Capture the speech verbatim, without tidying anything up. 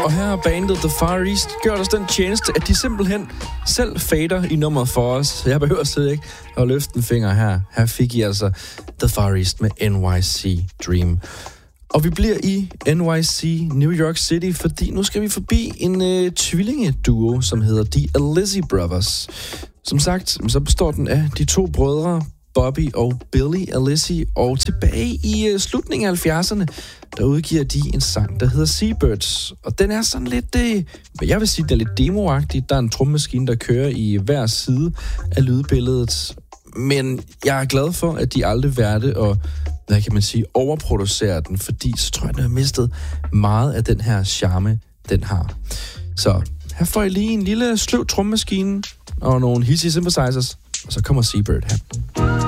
Og her har bandet The Far East gjort os den tjeneste, at de simpelthen selv fader i nummeret for os. Så jeg behøver slet ikke at løfte en finger her. Her fik I altså The Far East med N Y C Dream. Og vi bliver i N Y C, New York City, fordi nu skal vi forbi en øh, tvillingeduo, som hedder The Alizzi Brothers. Som sagt, så består den af de to brødre, Bobby og Billy Alizzi, og tilbage i øh, slutningen af halvfjerdserne, der udgiver de en sang, der hedder Seabirds. Og den er sådan lidt, øh, jeg vil sige, den er lidt demoagtig. Der er en trommemaskine, der kører i hver side af lydbilledet. Men jeg er glad for, at de aldrig værte og, hvad kan man sige, overproducerer den, fordi så tror jeg, den har mistet meget af den her charme, den har. Så her får I lige en lille sløv trommemaskine og nogle hissige synthesizers, og så kommer Seabird her.